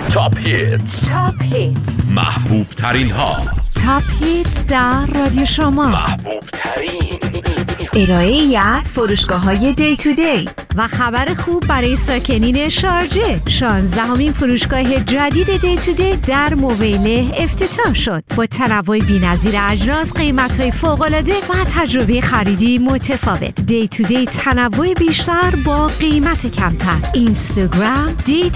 تاپ هیتس محبوب ترین ها. تاپ هیتس در رادیو شما. محبوب ترین ارائه‌ای از فروشگاه‌های دی تو دی و خبر خوب برای ساکنین شارجه. 16مین فروشگاه جدید دی تو دی در مویله افتتاح شد با تنوع بی‌نظیر اجناس، قیمت‌های فوق‌العاده و تجربه خریدی متفاوت. دی تو دی تنوع بیشتر با قیمت کمتر. اینستاگرام دی